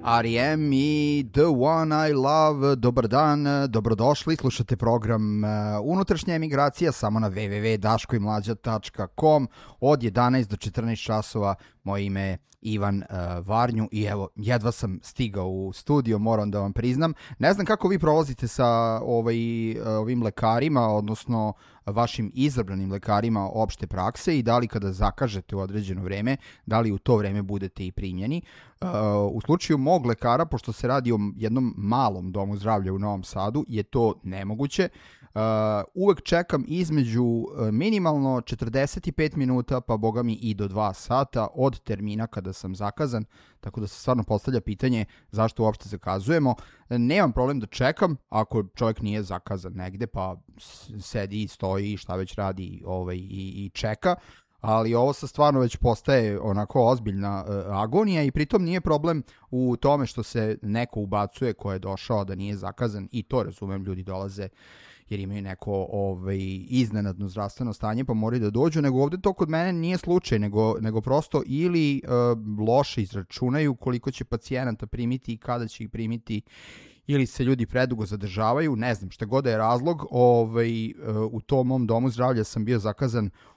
R.E.M. i The One I Love. Dobar dan, dobrodošli, slušate program Unutrašnja emigracija samo na www.daškoimlađa.com od 11 do 14 časova. Moje ime je Ivan Varnju i evo, jedva sam stigao u studio, moram da vam priznam. Ne znam kako vi prolazite sa ovim lekarima, odnosno vašim izabranim lekarima opšte prakse i da li kada zakažete u određeno vreme, da li u to vreme budete i primljeni. U slučaju mog lekara, pošto se radi o jednom malom domu zdravlja u Novom Sadu, je to nemoguće. Uvek čekam između minimalno 45 minuta, pa boga mi i do 2 sata od termina kada sam zakazan, tako da se stvarno postavlja pitanje zašto uopšte zakazujemo. Nemam problem da čekam ako čovjek nije zakazan negde, pa sedi, stoji, šta već radi i čeka. Ali ovo se stvarno već postaje onako ozbiljna agonija i pritom nije problem u tome što se neko ubacuje ko je došao da nije zakazan i to razumem, ljudi dolaze jer imaju neko iznenadno zdravstveno stanje pa moraju da dođu, nego ovde to kod mene nije slučaj, nego prosto ili loše izračunaju koliko će pacijenata primiti i kada će ih primiti, ili se ljudi predugo zadržavaju, ne znam šta god je razlog. U tom mom domu zdravlja sam bio zakazan